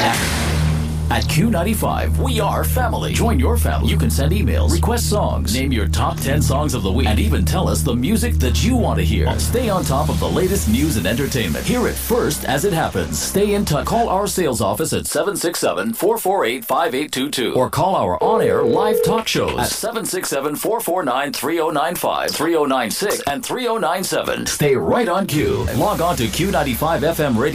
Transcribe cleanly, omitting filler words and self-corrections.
At Q95, we are family. Join your family. You can send emails, request songs, name your top 10 songs of the week, and even tell us the music that you want to hear. Stay on top of the latest news and entertainment. Hear it first as it happens. Stay in touch. Call our sales office at 767-448-5822 or call our on-air live talk shows at 767-449-3095, 3096, and 3097. Stay right on Q. Log on to Q95 FM Radio.